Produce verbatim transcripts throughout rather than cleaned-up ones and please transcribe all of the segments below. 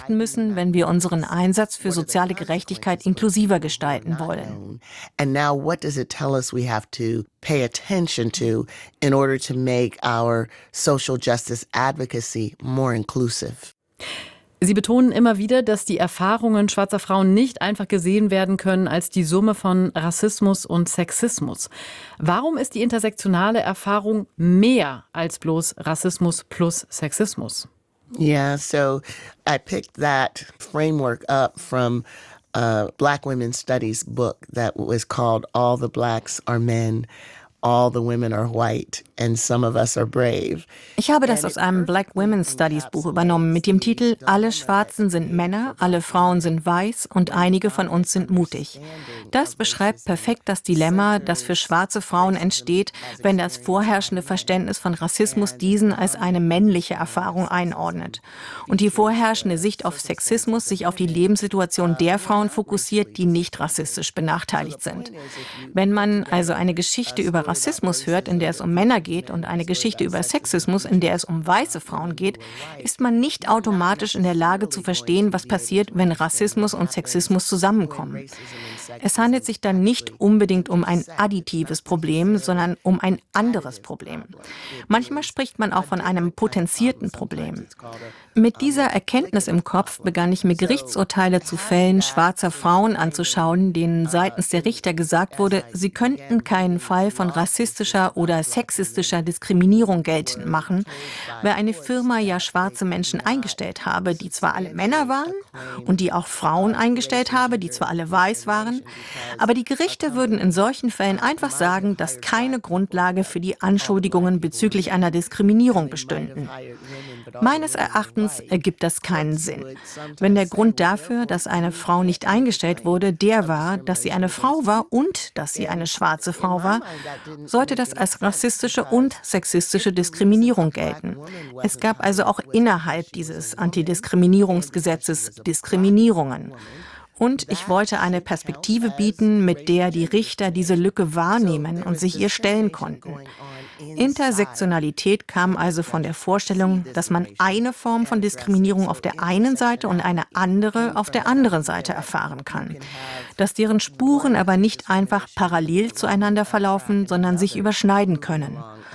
beachten müssen, wenn wir unseren Einsatz für soziale Gerechtigkeit inklusiver gestalten wollen. And now what does it tell us we have to pay attention to in order to make our social justice advocacy more inclusive? Sie betonen immer wieder, dass die Erfahrungen schwarzer Frauen nicht einfach gesehen werden können als die Summe von Rassismus und Sexismus. Warum ist die intersektionale Erfahrung mehr als bloß Rassismus plus Sexismus? Yeah, so I picked that framework up from a Black Women's Studies book that was called All the Blacks Are Men, All the Women Are White, and Some of Us Are Brave. Ich habe das aus einem Black Women's Studies Buch übernommen mit dem Titel Alle Schwarzen sind Männer, alle Frauen sind weiß und einige von uns sind mutig. Das beschreibt perfekt das Dilemma, das für schwarze Frauen entsteht, wenn das vorherrschende Verständnis von Rassismus diesen als eine männliche Erfahrung einordnet. Und die vorherrschende Sicht auf Sexismus sich auf die Lebenssituation der Frauen fokussiert, die nicht rassistisch benachteiligt sind. Wenn man also eine Geschichte über Rassismus hört, in der es um Männer geht, und eine Geschichte über Sexismus, in der es um weiße Frauen geht, ist man nicht automatisch in der Lage zu verstehen, was passiert, wenn Rassismus und Sexismus zusammenkommen. Es handelt sich dann nicht unbedingt um ein additives Problem, sondern um ein anderes Problem. Manchmal spricht man auch von einem potenzierten Problem. Mit dieser Erkenntnis im Kopf begann ich mir Gerichtsurteile zu Fällen schwarzer Frauen anzuschauen, denen seitens der Richter gesagt wurde, sie könnten keinen Fall von rassistischer oder sexistischer Diskriminierung geltend machen, weil eine Firma ja schwarze Menschen eingestellt habe, die zwar alle Männer waren und die auch Frauen eingestellt habe, die zwar alle weiß waren, aber die Gerichte würden in solchen Fällen einfach sagen, dass keine Grundlage für die Anschuldigungen bezüglich einer Diskriminierung bestünden. Meines Erachtens ergibt das keinen Sinn. Wenn der Grund dafür, dass eine Frau nicht eingestellt wurde, der war, dass sie eine Frau war und dass sie eine schwarze Frau war, sollte das als rassistische und sexistische Diskriminierung gelten. Es gab also auch innerhalb dieses Antidiskriminierungsgesetzes Diskriminierungen. Und ich wollte eine Perspektive bieten, mit der die Richter diese Lücke wahrnehmen und sich ihr stellen konnten. Intersektionalität kam also von der Vorstellung, dass man eine Form von Diskriminierung auf der einen Seite und eine andere auf der anderen Seite erfahren kann. Dass deren Spuren aber nicht einfach parallel zueinander verlaufen, sondern sich überschneiden können.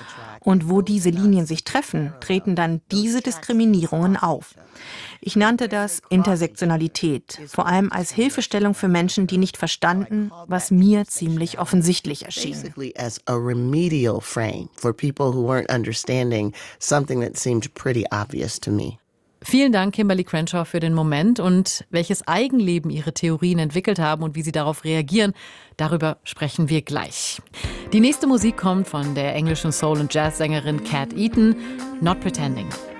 Und wo diese Linien sich treffen, treten dann diese Diskriminierungen auf. Ich nannte das Intersektionalität, vor allem als Hilfestellung für Menschen, die nicht verstanden, was mir ziemlich offensichtlich erschien. Basically as a remedial frame for people who weren't understanding something that seemed pretty obvious to me. Vielen Dank, Kimberly Crenshaw, für den Moment und welches Eigenleben Ihre Theorien entwickelt haben und wie Sie darauf reagieren. Darüber sprechen wir gleich. Die nächste Musik kommt von der englischen Soul- und Jazz-Sängerin Cat Eaton, Not Pretending.